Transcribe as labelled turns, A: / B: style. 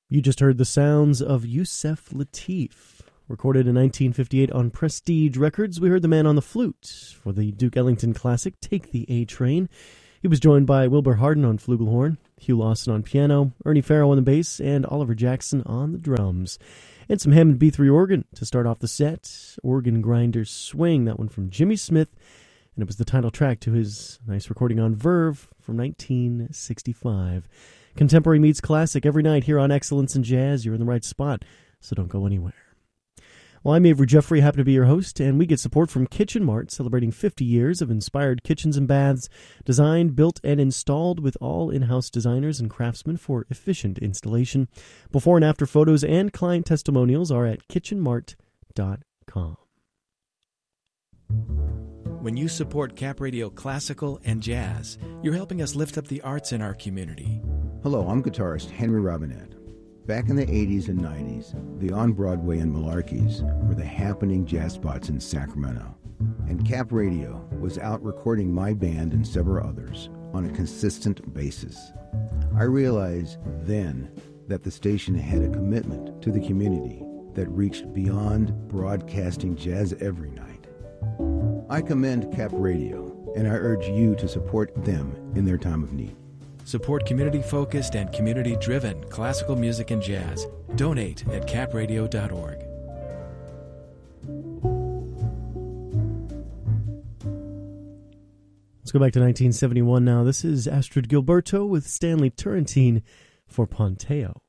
A: You just heard the sounds of Yusef Lateef. Recorded in 1958 on Prestige Records, we heard the man on the flute for the Duke Ellington classic Take the A Train. He was joined by Wilbur Harden on flugelhorn, Hugh Lawson on piano, Ernie Farrow on the bass, and Oliver Jackson on the drums. And some Hammond B3 organ to start off the set, Organ Grinder Swing, that one from Jimmy Smith, and it was the title track to his nice recording on Verve from 1965. Contemporary meets classic every night here on Excellence in Jazz. You're in the right spot, so don't go anywhere. Well, I'm Avery Jeffrey, happy to be your host, and we get support from Kitchen Mart, celebrating 50 years of inspired kitchens and baths, designed, built, and installed with all in-house designers and craftsmen for efficient installation. Before and after photos and client testimonials are at kitchenmart.com.
B: When you support Cap Radio Classical and Jazz, you're helping us lift up the arts in our community.
C: Hello, I'm guitarist Henry Robinette. Back in the 80s and 90s, the On-Broadway and Malarkeys were the happening jazz spots in Sacramento. And Cap Radio was out recording my band and several others on a consistent basis. I realized then that the station had a commitment to the community that reached beyond broadcasting jazz every night. I commend Cap Radio, and I urge you to support them in their time of need.
B: Support community-focused and community-driven classical music and jazz. Donate at capradio.org.
A: Let's go back to 1971 now. This is Astrid Gilberto with Stanley Turrentine for Ponteo.